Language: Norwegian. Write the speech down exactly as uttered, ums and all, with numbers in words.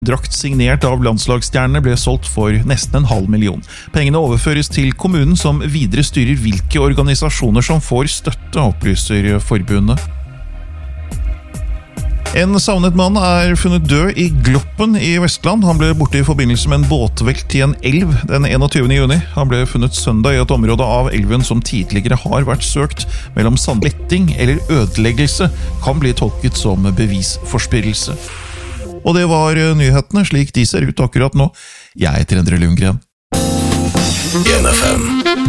Drakt signert av landslagsstjernene ble solgt for nesten en halv million. Pengene overføres til kommunen som videre styrer hvilke organisasjoner som får støtte, opplyser forbundet. En savnet mann er funnet død i Gloppen i Vestland. Han ble borte i forbindelse med en båtvelt i en elv den enogtyvende juni. Han ble funnet søndag i et område av elven som tidligere har vært søkt. Mellom sandletting eller ødeleggelse kan bli tolket som bevisforspillelse. Og det var nyhetene slik de ser ut akkurat nå. Jeg heter Endre Lundgren. N F M